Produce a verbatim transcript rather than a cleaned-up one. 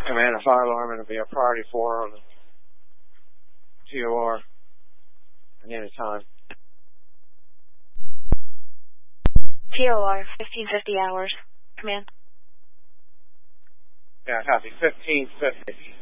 Command, a fire alarm, and it'll be a priority four on the T O R at any time. T O R, fifteen fifty hours. Command. Yeah, copy. fifteen fifty.